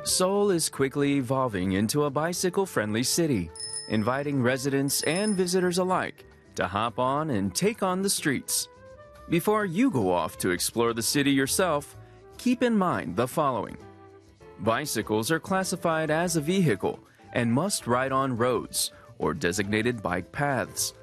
Seoul is quickly evolving into a bicycle-friendly city, inviting residents and visitors alike to hop on and take on the streets. Before you go off to explore the city yourself, keep in mind the following. Bicycles are classified as a vehicle and must ride on roads or designated bike paths.